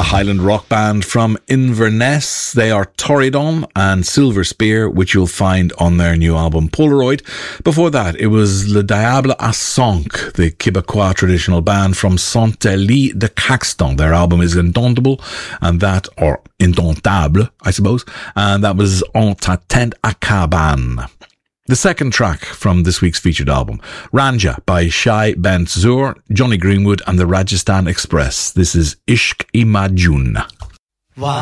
the Highland rock band from Inverness. They are Torridon and Silver Spear, which you'll find on their new album Polaroid. Before that, it was Le Diable à Sonk, the Québécois traditional band from Saint-Élie de Caxton. Their album is Indomptable, and that, or Indomptable, I suppose, and that was En T'attend à Cabane. The second track from this week's featured album, Ranja by Shai Ben Tzur, Johnny Greenwood and the Rajasthan Express. This is Ishq-i-Majnoon.